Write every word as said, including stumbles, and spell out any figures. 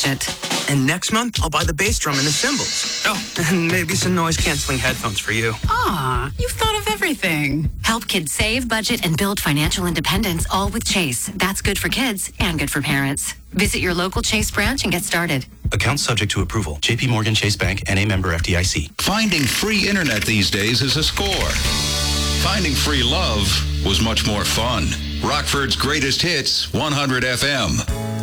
budget. And next month, I'll buy the bass drum and the cymbals. Oh, and maybe some noise-canceling headphones for you. Aw, you've thought of everything. Help kids save, budget, and build financial independence, all with Chase. That's good for kids and good for parents. Visit your local Chase branch and get started. Account subject to approval. J P Morgan Chase Bank, N A member F D I C. Finding free internet these days is a score. Finding free love was much more fun. Rockford's greatest hits, one hundred F M.